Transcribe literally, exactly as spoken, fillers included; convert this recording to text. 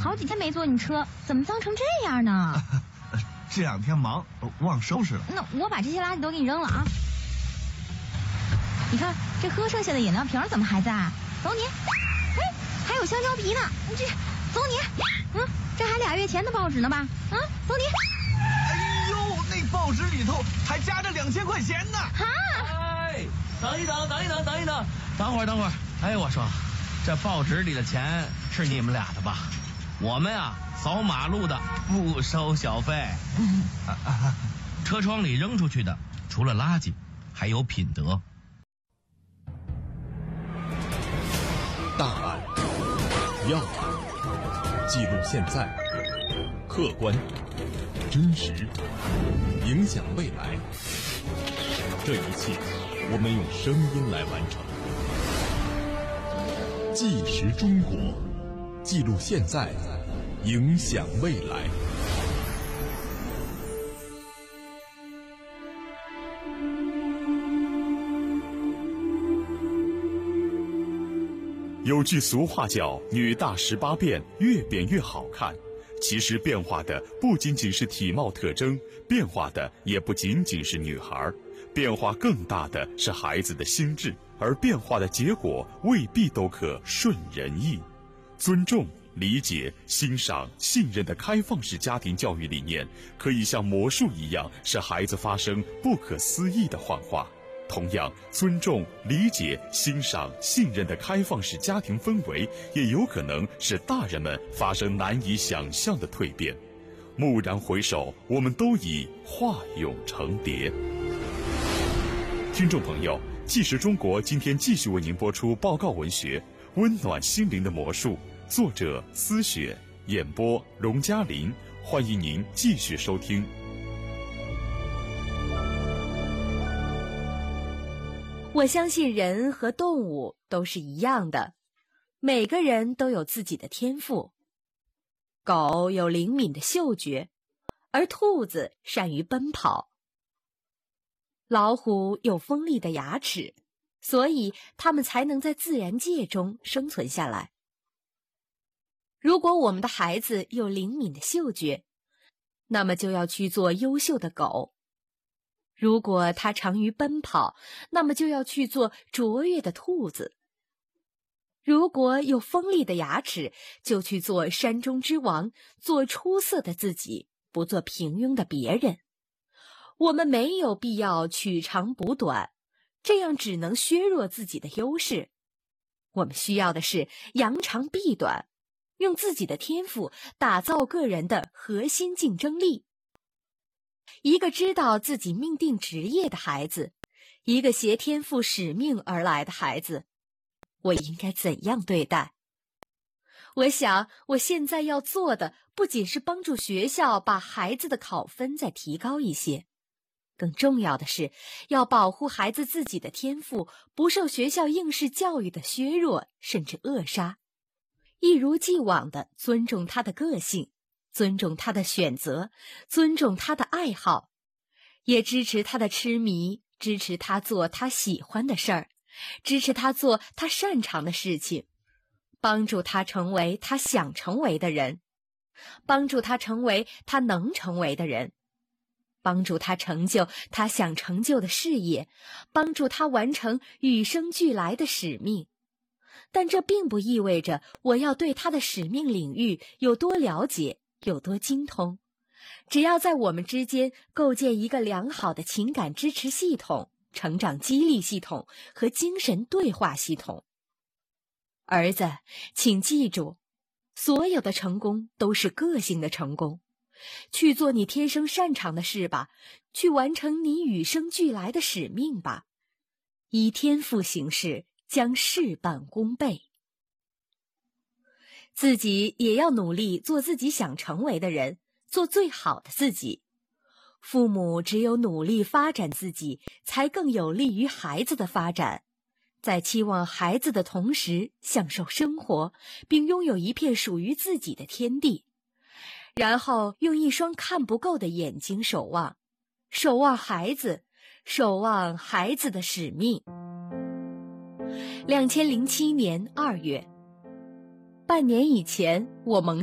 好几天没坐你车，怎么脏成这样呢？ 这两天忙，忘收拾了。 那我把这些垃圾都给你扔了啊！你看这喝剩下的饮料瓶怎么还在？走你！哎，还有香蕉皮呢！你这，走你！嗯，这还俩月前的报纸呢吧？啊，走你！ 哎呦，那报纸里头还夹着两千块钱呢！ 哈！ 哎，等一等，等一等，等一等，等会儿，等会儿。哎，我说，这报纸里的钱是你们俩的吧？我们啊，扫马路的不收小费。车窗里扔出去的，除了垃圾，还有品德。 大案、要案，记录现在，客观、真实，影响未来。这一切，我们用声音来完成。纪实中国，记录现在，影响未来。有句俗话叫“女大十八变，越变越好看”。其实变化的不仅仅是体貌特征，变化的也不仅仅是女孩，变化更大的是孩子的心智，而变化的结果未必都可顺人意。尊重、理解、欣赏、信任的开放式家庭教育理念，可以像魔术一样，使孩子发生不可思议的幻化。同样，尊重、理解、欣赏、信任的开放式家庭氛围，也有可能使大人们发生难以想象的蜕变。蓦然回首，我们都已化蛹成蝶。听众朋友，纪实中国今天继续为您播出报告文学《温暖心灵的魔术》，作者思雪，演播荣嘉林。欢迎您继续收听。 我相信人和动物都是一样的，每个人都有自己的天赋。狗有灵敏的嗅觉，而兔子善于奔跑。老虎有锋利的牙齿，所以它们才能在自然界中生存下来。如果我们的孩子有灵敏的嗅觉，那么就要去做优秀的狗。如果他长于奔跑，那么就要去做卓越的兔子。如果有锋利的牙齿，就去做山中之王，做出色的自己，不做平庸的别人。我们没有必要取长补短，这样只能削弱自己的优势。我们需要的是扬长避短，用自己的天赋打造个人的核心竞争力。一个知道自己命定职业的孩子，一个携天赋使命而来的孩子，我应该怎样对待？我想，我现在要做的不仅是帮助学校把孩子的考分再提高一些，更重要的是要保护孩子自己的天赋不受学校应试教育的削弱甚至扼杀，一如既往地尊重他的个性，尊重他的选择，尊重他的爱好，也支持他的痴迷，支持他做他喜欢的事儿，支持他做他擅长的事情，帮助他成为他想成为的人，帮助他成为他能成为的人，帮助他成就他想成就的事业，帮助他完成与生俱来的使命。但这并不意味着我要对他的使命领域有多了解，有多精通。只要在我们之间构建一个良好的情感支持系统、成长激励系统和精神对话系统。儿子，请记住，所有的成功都是个性的成功。去做你天生擅长的事吧，去完成你与生俱来的使命吧。以天赋行事，将事半功倍。自己也要努力做自己想成为的人，做最好的自己。父母只有努力发展自己，才更有利于孩子的发展。在期望孩子的同时，享受生活，并拥有一片属于自己的天地。然后用一双看不够的眼睛守望，守望孩子，守望孩子的使命。两千零七年二月，半年以前，我萌